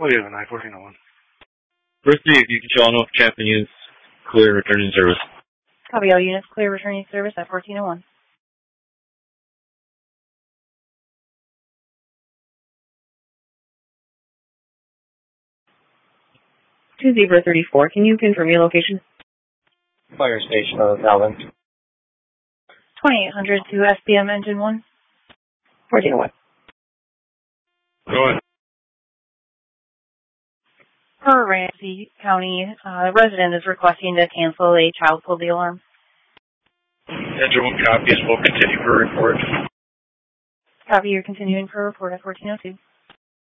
What do you have, 91401? Firstly, if you could show all Chapman units clear returning service. Copy, all units clear returning service at 1401. 2034, can you confirm your location? Fire station on Alvin. 2800 to SBM Engine 1. 1401. Go ahead. Per Ramsey County, resident is requesting to cancel a child pulled the alarm. Engine 1 copies will continue for report. Copy, you're continuing for report at 1402.